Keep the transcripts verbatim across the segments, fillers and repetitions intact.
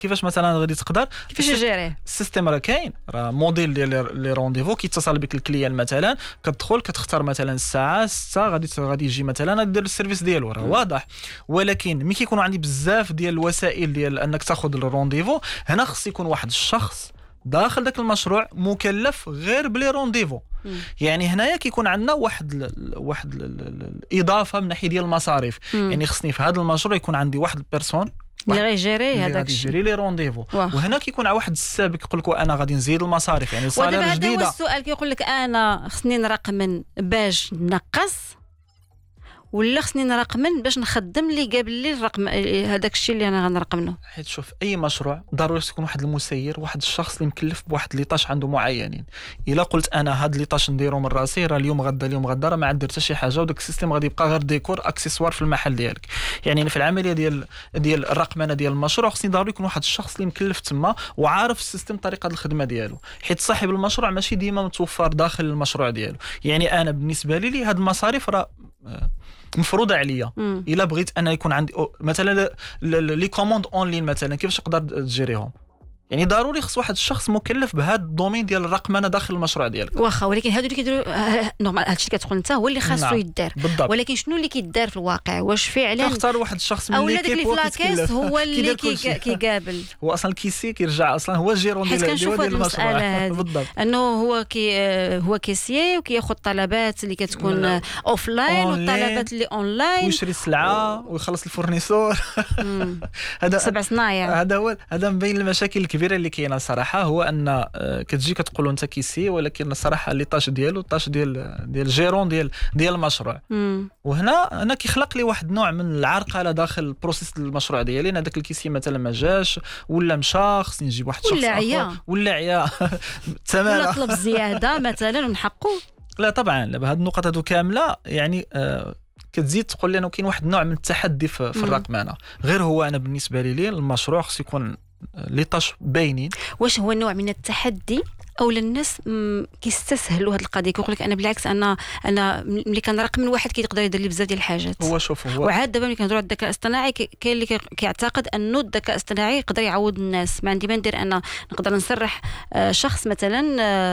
كيفاش مثلا غادي تقدر كيفاش يجيريه السيستم؟ راه كاين، راه موديل ديال لي رونديفو كيتصل بك الكليان مثلا، كتدخل كتختار مثلا الساعه ستة غادي غادي يجي مثلا دير السيرفيس ديالو، راه واضح. ولكن ملي كيكونوا عندي بزاف ديال الوسائل ديال انك تاخذ الرونديفو، هنا خص يكون واحد الشخص داخل داك المشروع مكلف غير بلي رونديفو. يعني هنايا كيكون عندنا واحد ال واحد ال الاضافه من ناحيه ديال المصاريف. يعني خصني في هذا المشروع يكون عندي واحد البيرسون اللي غيجيري هذاك الشيء، يجري لي رونديفو. وهنا كيكون واحد السابق يقول لك انا غادي نزيد المصاريف، يعني صالير جديده. هذا هو السؤال، كيقول لك انا خصني نرقمن باش نقص ولا خصني نرقمن باش نخدم اللي قابل لي الرقم هذاك الشيء اللي انا غنرقمنه. حيت شوف اي مشروع ضروري يكون واحد المسير، واحد الشخص اللي مكلف بواحد ليطاش عنده معينين. الا قلت انا هاد ليطاش نديرو من راسي، راه اليوم غدا اليوم غدا راه ما عاد درت شي حاجه، وداك السيستم غادي يبقى غير ديكور اكسسوار في المحل ديالك. يعني في العمليه ديال ديال الرقمنه ديال المشروع خصني ضروري يكون واحد الشخص اللي مكلف تما وعارف السيستم طريقه الخدمه ديالو، حيت صاحب المشروع ماشي ديما متوفر داخل المشروع ديالو. يعني انا بالنسبه لي لي هاد المصاريف راه مفروضه عليا. الا بغيت انا يكون عندي مثلا لي كوموند اون لين مثلا، كيفاش نقدر تجيريهم؟ يعني ضروري خص واحد الشخص مكلف بهذا الدومين ديال الرقمنه داخل المشروع ديالك. واخا، ولكن هادو اللي كيديروا نورمال هادشي اللي كتقول انت هو اللي خاصو نعم. يدار. بالضبط. ولكن شنو اللي كيدار في الواقع؟ واش فعلا تختار واحد الشخص من اللي كيف لاكيس هو اللي كيقابل؟ هو اصلا الكيسي كيرجع اصلا هو الجيرون ديال المشروع. بالضبط، انه هو كي هو كيسيي وكياخذ طلبات اللي كتكون اوف لاين والطلبات اللي اون لاين، ويشري السلعه ويخلص الفورنيسور. هذا سبع صنايع. هذا هو هذا من بين المشاكل الكبيره اللي كاينه صراحه. هو ان كتجي كتقول انت كيسي، ولكن الصراحه اللي طاش ديالو طاش ديال ديال الجيرون ديال ديال المشروع. مم. وهنا انا كيخلق لي واحد النوع من العرقله داخل البروسيس المشروع ديالي. انا داك الكيسي مثلا ما جاش ولا مشى، خصني نجيب واحد الشخص ولا عيا ولا عيا ولا طلب زياده مثلا ونحقوا. لا طبعا بهذه النقط هذو كامله يعني آه كتزيد تقول لي انه كاين واحد النوع من التحدي في, في الرقمنه. غير هو انا بالنسبه لي المشروع خص يكون لي طاش باينين. واش هو نوع من التحدي او الناس كيستسهلوا هذه القضيه؟ كيقول لك انا بالعكس انا انا ملي كنرقم من واحد كيقدر يدير لي بزاف ديال الحاجات. هو شوف هو وعاد دابا ملي كنهضروا على الذكاء الاصطناعي كاين اللي كيعتقد انه الذكاء الاصطناعي يقدر يعوض الناس. ما عندي ما ندير، انا نقدر نسرح شخص مثلا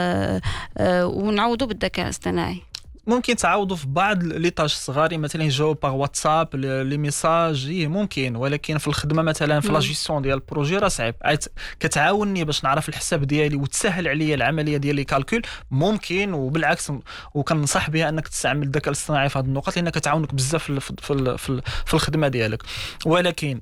ونعوضه بالذكاء الاصطناعي. ممكن تعوضوا في بعض لي طاج صغاري، مثلا يجاوب باغ واتساب لي ميساج ممكن، ولكن في الخدمه مثلا في لا جيستيون ديال البروجي راه صعيب. كتعاونني باش نعرف الحساب ديالي وتسهل عليا العمليه ديال لي كالكول ممكن، وبالعكس وكنصح بها انك تستعمل الذكاء الاصطناعي في هذه النقط لانها كتعاونك بزاف في في في الخدمه ديالك. ولكن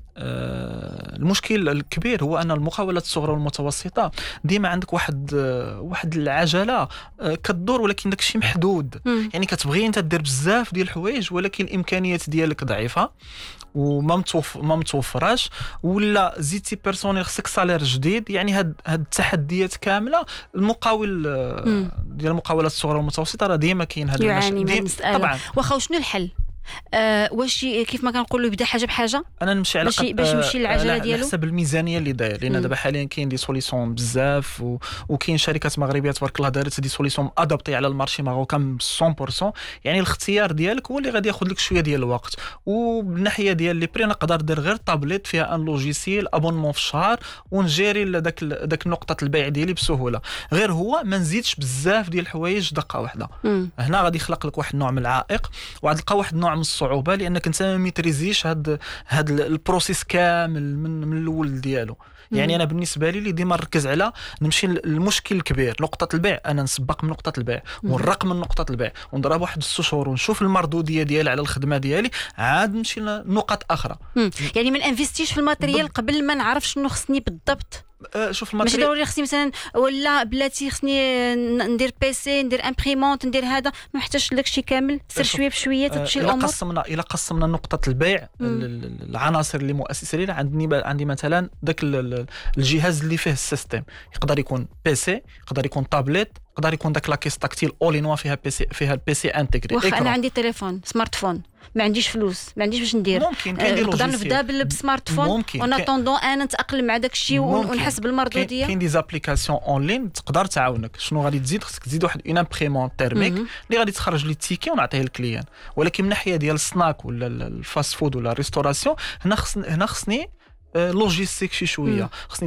آه المشكل الكبير هو ان المقاولات الصغرى والمتوسطه ديما عندك واحد آه واحد العجله آه كتدور، ولكن داك الشيء محدود. م. يعني كتبغي انت دير بزاف ديال الحوايج ولكن الامكانيات ديالك ضعيفه وما متوف ما متوفراش، ولا زيدتي بيرسونيل خصك سالير جديد. يعني هاد هاد التحديات كامله المقاول ديال المقاولات الصغرى والمتوسطه راه ديما كاين هاد المساله. طبعا واخا شنو الحل؟ آه واش كيف ما كنقولوا يبدا حاجه بحاجه؟ انا نمشي على باش باش يمشي العجله ديالو على حسب الميزانيه اللي داير. لان دابا حاليا كاين دي سوليسيون بزاف و... وكاين شركات مغربيه تبارك الله دارت دي سوليسيون ادابتي على المارشي ماروكان مية بالمية. يعني الاختيار ديالك هو اللي غادي ياخذ لك شويه ديال الوقت. وبالناحيه ديال لي بري نقدر ندير غير طابليت فيها ان لوجيسيال ابونمون في الشهر ونجيري داك داك نقطه البيع ديالي بسهوله. غير هو ما نزيدش بزاف ديال الحوايج دقه واحده. مم. هنا غادي يخلق لك واحد النوع من العائق وغادي تلقى واحد النوع من الصعوبه، لانك انت ما ميتريزيش هاد هاد البروسيس كامل من من الاول ديالو. يعني انا بالنسبه لي ديما نركز على نمشي للمشكل الكبير، نقطه البيع، انا نسبق من نقطه البيع ونرقم من نقطه البيع ونضرب واحد ست شهور ونشوف المردوديه ديالي على الخدمه ديالي، عاد نمشي لنقط اخرى. مم. يعني ما انفيستيش في الماتريال قبل ما نعرف شنو خصني بالضبط. أه شوف الماتريال ماشي ضروري خصني مثلا ولا بلاتي خصني ندير بيسي ندير امبريمونت ندير هذا، ما محتاجش داكشي كامل. سير شويه بشويه تمشي الامور. الا قسمنا الا قسمنا نقطه البيع العناصر اللي مؤسسه لينا، عندي عندي مثلا داك الجهاز اللي فيه السيستم يقدر يكون بيسي، يقدر يكون طابليت، يقدر يكون داك لاكيس تاكتيل اول ان وان فيها بيسي فيها البيسي انتغري. واخا انا عندي تليفون سمارت فون ما عنديش فلوس ما عنديش باش ندير، نقدر نبدا بالسمارت فون وانا طوندون انا نتاقلم مع داك الشيء ونحس بالمردوديه. كاين دي زابليكاسيون اون لين تقدر تعاونك. شنو غادي تزيد؟ خصك تزيد واحد اون امبريمون تيرميك اللي غادي تخرج لي التيكي ونعطيه للكليان. ولكن من ناحيه ديال السناك ولا الفاست فود ولا الريستوراسيون هنا خصني هنا خصني لوجيستيك شي شويه، خصني